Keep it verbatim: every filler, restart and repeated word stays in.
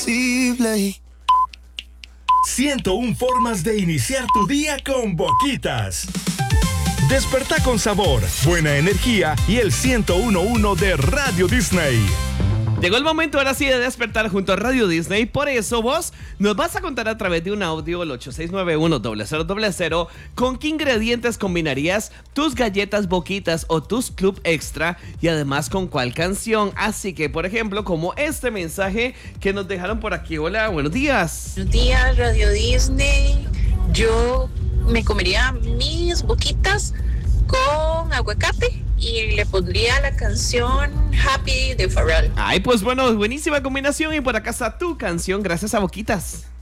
imposible. ciento una formas de iniciar tu día con Boquitas. Despertá con sabor, buena energía y el ciento uno punto uno de Radio Disney. Llegó el momento ahora sí de despertar junto a Radio Disney. Por eso vos nos vas a contar a través de un audio el ocho seis nueve uno cero cero cero cero con qué ingredientes combinarías tus galletas Boquitas o tus Club Extra y además con cuál canción. Así que, por ejemplo, como este mensaje que nos dejaron por aquí. Hola, buenos días. Buenos días, Radio Disney. Yo me comería mis Boquitas con aguacate y le pondría la canción Happy de Pharrell. Ay, pues bueno, buenísima combinación y por acá está tu canción gracias a Boquitas.